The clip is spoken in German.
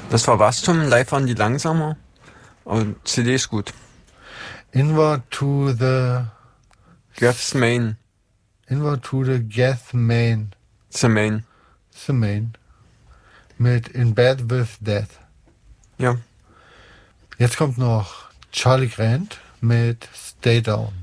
Das war Wastum, live waren die langsamer. Aber CD ist gut. Inward to the Gethsemane. Gethsemane. Main. The Main. Mit In Bed with Death. Ja. Jetzt kommt noch Charlie Grant mit Stay Down.